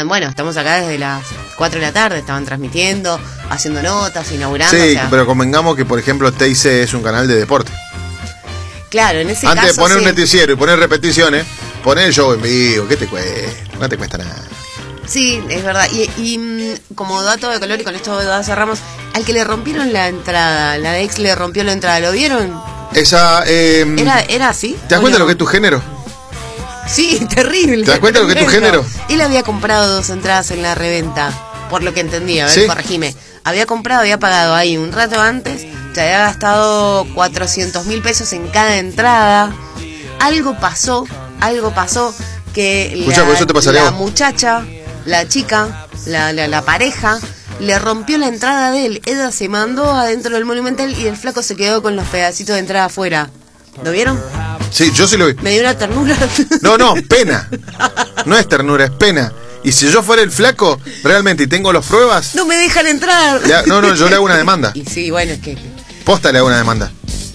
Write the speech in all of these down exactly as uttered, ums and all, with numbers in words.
decían, bueno, estamos acá desde las cuatro de la tarde, estaban transmitiendo, haciendo notas, inaugurando. Sí, o sea, pero convengamos que, por ejemplo, T I C es un canal de deporte. claro, en ese Antes caso. de poner sí. un noticiero y poner repeticiones, poner el show en vivo, ¿qué te cuesta? No te cuesta nada. Sí, es verdad. Y, y mm, como dato de color, y con esto ya cerramos, al que le rompieron la entrada, la ex le rompió la entrada, ¿lo vieron? Esa, eh, ¿Era, era así? ¿te das cuenta de lo que es tu género? Sí, terrible. ¿Te das cuenta de lo que es tu tremendo. género? Él había comprado dos entradas en la reventa, por lo que entendí, a ver, ¿Sí? corregime. Había comprado, había pagado ahí un rato antes, se había gastado cuatrocientos mil pesos en cada entrada. Algo pasó, algo pasó que Escucha, la, por eso te pasaría la vos. muchacha, la chica, la, la, la pareja, le rompió la entrada de él. Ella se mandó adentro del Monumental y el flaco se quedó con los pedacitos de entrada afuera. ¿Lo vieron? Sí, yo sí lo vi. Me dio una ternura. No, no, pena. No es ternura, es pena. Y si yo fuera el flaco, realmente, y tengo las pruebas, No me dejan entrar. le ha- no, no, yo le hago una demanda. Y sí, bueno, es que... Posta le hago una demanda.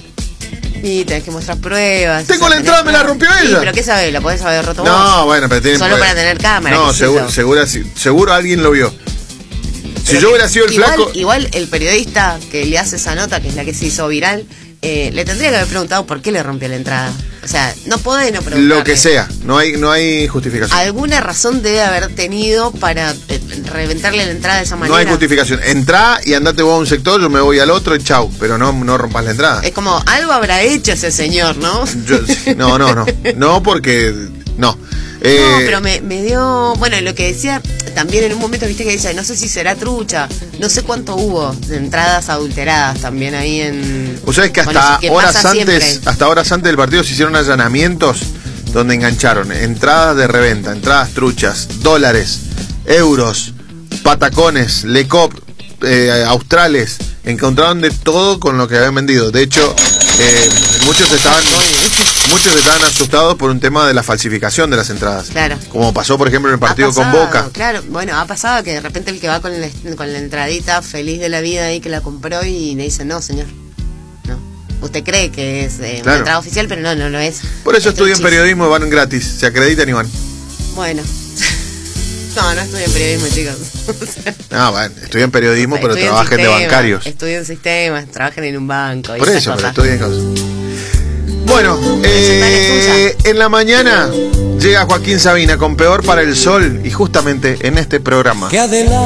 Y tenés que mostrar pruebas. Tengo o sea, la entrada, tenés me la pruebas. rompió Sí, ella. pero ¿qué sabés? ¿La podés haber roto vos? No, bueno, pero tiene... Solo para tener cámara. No, qué sé seguro, yo. seguro, seguro alguien lo vio. Si Pero yo hubiera sido el igual, flaco... Igual el periodista que le hace esa nota, que es la que se hizo viral, eh, le tendría que haber preguntado por qué le rompió la entrada. O sea, no podés no preguntarle. Lo que sea, no hay, no hay justificación. Alguna razón debe haber tenido para eh, reventarle la entrada de esa manera. No hay justificación. Entrá y andate vos a un sector, yo me voy al otro y chau. Pero no, no rompas la entrada. Es como, algo habrá hecho ese señor, ¿no? Yo- no, no, no. No, porque... No. Eh, No, pero me, me dio... Bueno, lo que decía también en un momento, viste que decía, no sé si será trucha, no sé cuánto hubo de entradas adulteradas también ahí en... Vos sabés que hasta Bueno, que horas pasa antes, siempre. hasta horas antes del partido se hicieron allanamientos donde engancharon entradas de reventa, entradas truchas, dólares, euros, patacones, lecop, eh, australes, encontraron de todo con lo que habían vendido. De hecho, eh, muchos estaban muchos estaban asustados por un tema de la falsificación de las entradas. Claro. Como pasó, por ejemplo, en el partido Ha con pasado, Boca. Claro, bueno, ha pasado que de repente el que va con la, con la entradita feliz de la vida ahí que la compró y le dice, no, señor, no. Usted cree que es eh, Claro. una entrada oficial, pero no, no lo es. Por eso Es estudian truchísimo. periodismo y van gratis. Se acreditan y van. Bueno. No, no estudian periodismo, chicos. Ah, bueno, estudian periodismo, pero Estudian trabajen de sistemas, bancarios. Estudian sistemas, trabajan en un banco. y Por esas eso, pero cosas. estudian cosas. Bueno, eh, en la mañana llega Joaquín Sabina con Peor para el Sol y justamente en este programa. Que adelante.